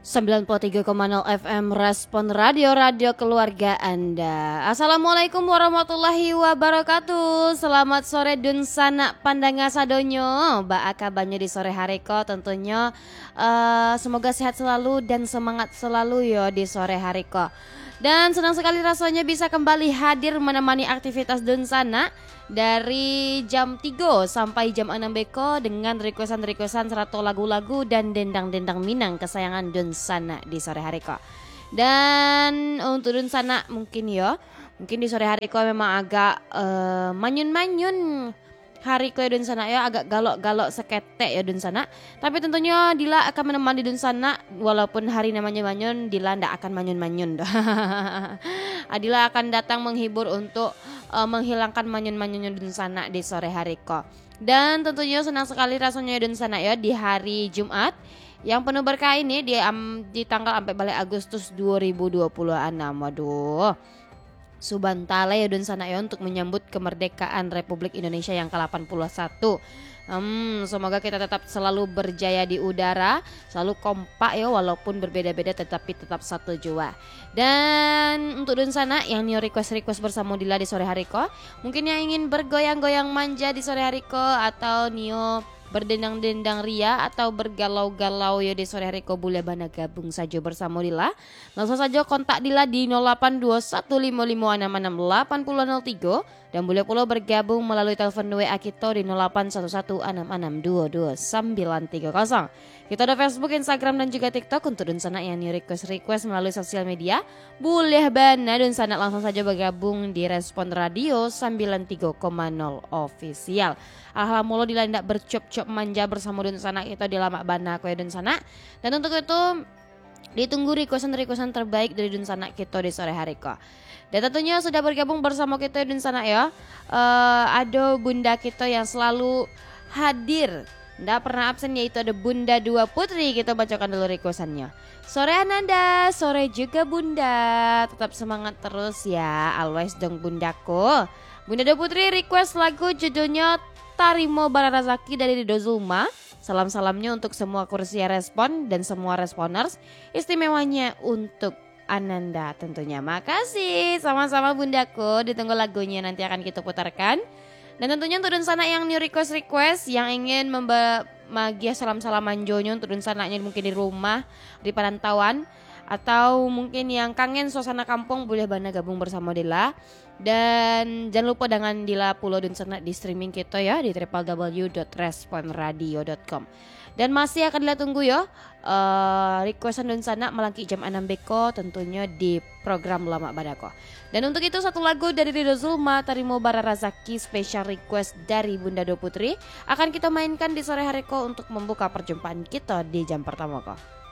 93,0 FM Respon Radio Keluarga Anda. Assalamualaikum warahmatullahi wabarakatuh. Selamat sore dun sana pandanga sadonyo. Baaka banyu di sore hari ko tentunya semoga sehat selalu dan semangat selalu yo di sore hari ko. Dan senang sekali rasanya bisa kembali hadir menemani aktivitas dun sana dari jam 3 sampai jam 6 beko dengan requestan serta lagu-lagu dan dendang-dendang Minang kesayangan dun sana di sore hari kok. Dan untuk dun sana mungkin di sore hari kok memang agak manyun-manyun. Hari ko dun sana ya agak galok-galok seketek ya dun sana. Tapi tentunya Dila akan menemani dun sana walaupun hari namanya manyun, Dila ndak akan manyun-manyun. Dila akan datang menghibur untuk menghilangkan manyun-manyunnya dun sana di sore hari ko. Dan tentunya senang sekali rasanya dun sana ya di hari Jumat yang penuh berkah ini di tanggal sampai balik Agustus 2026. Waduh. Subantale ya dun sana ya untuk menyambut kemerdekaan Republik Indonesia yang ke-81. Semoga kita tetap selalu berjaya di udara, selalu kompak ya walaupun berbeda-beda tetapi tetap satu jua. Dan untuk dun sana yang new request bersama Dila di sore hari ko, mungkin yang ingin bergoyang-goyang manja di sore hari ko atau Nio berdendang-dendang ria atau bergalau-galau ya di sore hari ko boleh bana gabung saja bersama Dila. Langsung saja kontak Dila di 082155668003 dan boleh pula bergabung melalui telepon WA kita di 081166222930. Kita ada Facebook, Instagram dan juga TikTok untuk dun sana yang request melalui sosial media. Boleh bana dun sana langsung saja bergabung di Respon Radio 93,0 official. Alhamdulillah Dila ndak bercop-cop manja bersama dun sana kita di lama bana ko ya dun sana. Dan untuk itu ditunggu requestan terbaik dari dun sana kita di sore hari ko. Dan tentunya sudah bergabung bersama kita dun sana ya. Ada bunda kita yang selalu hadir, nggak pernah absen, yaitu ada Bunda Dua Putri. Kita bacakan dulu requestannya. Sore Ananda, sore juga Bunda. Tetap semangat terus ya, always dong bundaku. Bunda Dua Putri request lagu judulnya Tarimo Bararazaki dari Rido Zulma. Salam-salamnya untuk semua kursi respon dan semua responers. Istimewanya untuk Ananda tentunya. Makasih sama-sama bundaku. Ditunggu lagunya nanti akan kita putarkan. Dan tentunya untuk dun sana yang new request yang ingin membagikan salam-salam manjonya untuk dun sananya mungkin di rumah, di perantauan, atau mungkin yang kangen suasana kampung boleh bana gabung bersama Dila. Dan jangan lupa dengan Dila Pulau dun sana di streaming kita ya di www.responradio.com. Dan masih akan Dila tunggu ya requestan dun sana melangki jam 6 beko tentunya di program Lama Badako. Dan untuk itu satu lagu dari Rido Zulma, Tarimo Bararazaki, special request dari Bunda Do Putri akan kita mainkan di sore hari ko untuk membuka perjumpaan kita di jam pertama ko.